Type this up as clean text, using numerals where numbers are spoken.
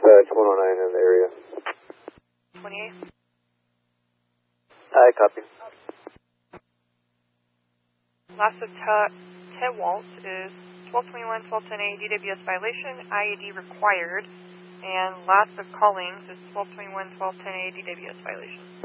109 in the area. 28. I copy. Last of Tewalt is 1221, 1210A DWS violation, IAD required. And last of Collings is 1221, 1210A DWS violation.